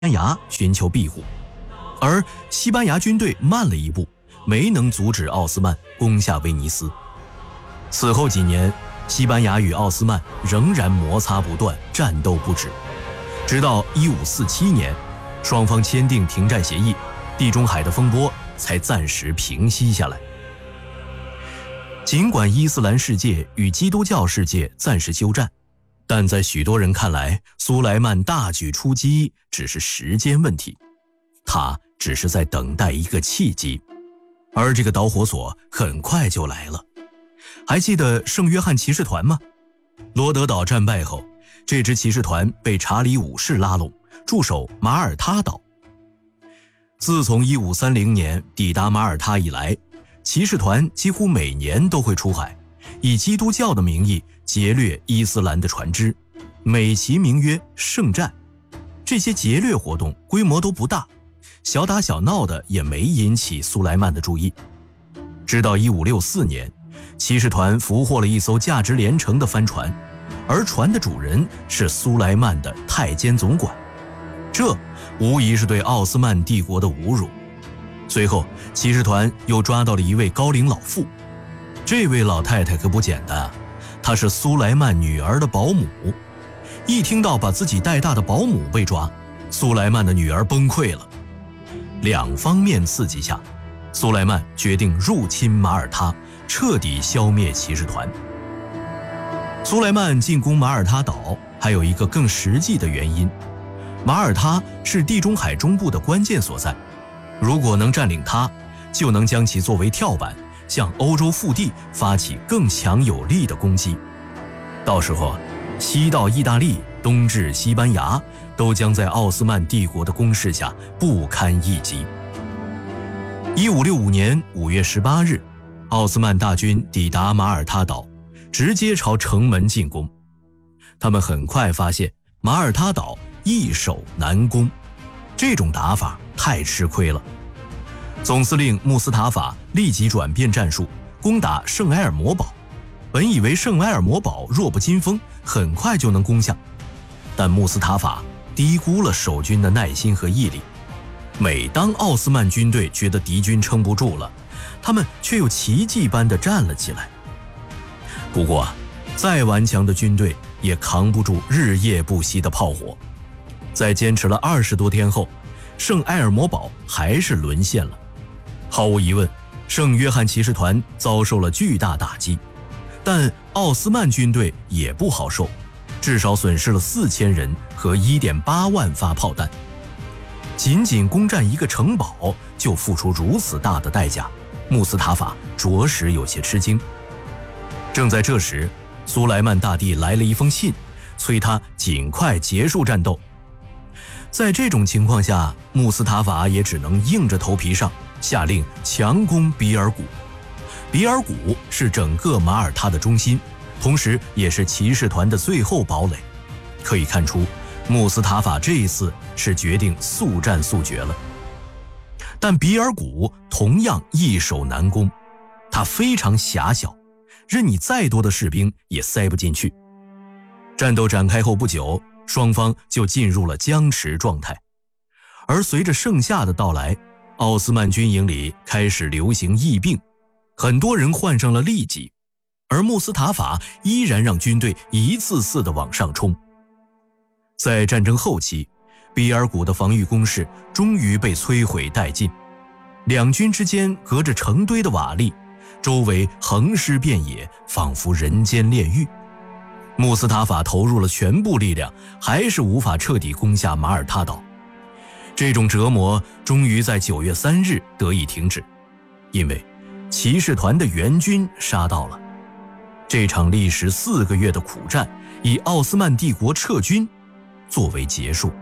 牙寻求庇护，而西班牙军队慢了一步，没能阻止奥斯曼攻下威尼斯。此后几年，西班牙与奥斯曼仍然摩擦不断，战斗不止，直到1547年，双方签订停战协议，地中海的风波才暂时平息下来。尽管伊斯兰世界与基督教世界暂时休战，但在许多人看来，苏莱曼大举出击只是时间问题，他只是在等待一个契机，而这个导火索很快就来了。还记得圣约翰骑士团吗？罗德岛战败后，这支骑士团被查理五世拉拢，驻守马耳他岛。自从1530年抵达马耳他以来，骑士团几乎每年都会出海，以基督教的名义劫掠伊斯兰的船只，美其名曰圣战。这些劫掠活动规模都不大，小打小闹的也没引起苏莱曼的注意。直到1564年，骑士团俘获了一艘价值连城的帆船，而船的主人是苏莱曼的太监总管，这无疑是对奥斯曼帝国的侮辱。随后，骑士团又抓到了一位高龄老妇，这位老太太可不简单啊，她是苏莱曼女儿的保姆。一听到把自己带大的保姆被抓，苏莱曼的女儿崩溃了。两方面刺激下，苏莱曼决定入侵马耳他，彻底消灭骑士团。苏莱曼进攻马耳他岛还有一个更实际的原因，马耳他是地中海中部的关键所在，如果能占领它，就能将其作为跳板，向欧洲腹地发起更强有力的攻击。到时候，西到意大利，东至西班牙，都将在奥斯曼帝国的攻势下不堪一击。1565年5月18日，奥斯曼大军抵达马耳他岛，直接朝城门进攻。他们很快发现马耳他岛易守难攻，这种打法太吃亏了。总司令穆斯塔法立即转变战术，攻打圣埃尔摩堡。本以为圣埃尔摩堡弱不禁风，很快就能攻下，但穆斯塔法低估了守军的耐心和毅力。每当奥斯曼军队觉得敌军撑不住了，他们却又奇迹般地站了起来。不过，再顽强的军队也扛不住日夜不息的炮火。在坚持了20多天后，圣埃尔摩堡还是沦陷了。毫无疑问，圣约翰骑士团遭受了巨大打击，但奥斯曼军队也不好受，至少损失了4000人和1.8万发炮弹。仅仅攻占一个城堡就付出如此大的代价，穆斯塔法着实有些吃惊。正在这时，苏莱曼大帝来了一封信，催他尽快结束战斗。在这种情况下，穆斯塔法也只能硬着头皮上，下令强攻比尔谷。比尔谷是整个马耳他的中心，同时也是骑士团的最后堡垒。可以看出，穆斯塔法这一次是决定速战速决了。但比尔谷同样易守难攻，它非常狭小，任你再多的士兵也塞不进去。战斗展开后不久，双方就进入了僵持状态。而随着盛夏的到来，奥斯曼军营里开始流行疫病，很多人患上了痢疾，而穆斯塔法依然让军队一次次地往上冲。在战争后期，比尔谷的防御工事终于被摧毁殆尽，两军之间隔着成堆的瓦砾，周围横尸遍野，仿佛人间炼狱。穆斯塔法投入了全部力量，还是无法彻底攻下马耳他岛。这种折磨终于在9月3日得以停止，因为骑士团的援军杀到了。这场历时4个月的苦战，以奥斯曼帝国撤军作为结束。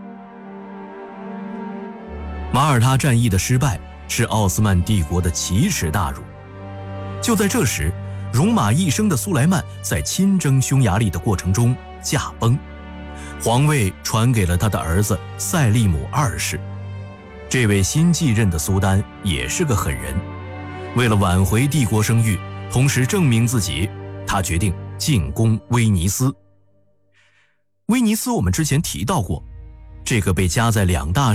马耳他战役的失败是奥斯曼帝国的奇耻大辱。就在这时，戎马一生的苏莱曼在亲征匈牙利的过程中驾崩，皇位传给了他的儿子塞利姆2世。这位新继任的苏丹也是个狠人，为了挽回帝国声誉，同时证明自己，他决定进攻威尼斯。威尼斯我们之前提到过，这个被夹在2大